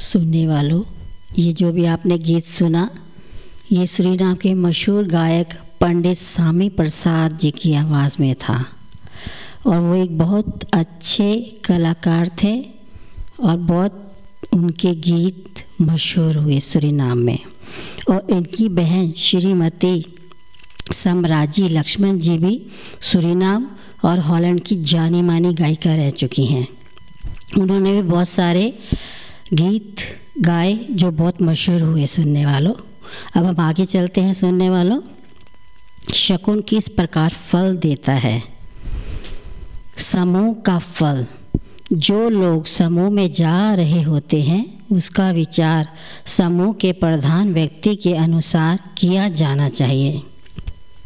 सुनने वालों, ये जो भी आपने गीत सुना, ये सूरीनाम के मशहूर गायक पंडित सामी प्रसाद जी की आवाज़ में था और वो एक बहुत अच्छे कलाकार थे और बहुत उनके गीत मशहूर हुए सूरीनाम में। और इनकी बहन श्रीमती समराजी लक्ष्मण जी भी सूरीनाम और हॉलैंड की जानी मानी गायिका रह चुकी हैं। उन्होंने भी बहुत सारे गीत गाए जो बहुत मशहूर हुए सुनने वालों। अब हम आगे चलते हैं सुनने वालों। शकुन किस प्रकार फल देता है? समूह का फल। जो लोग समूह में जा रहे होते हैं उसका विचार समूह के प्रधान व्यक्ति के अनुसार किया जाना चाहिए।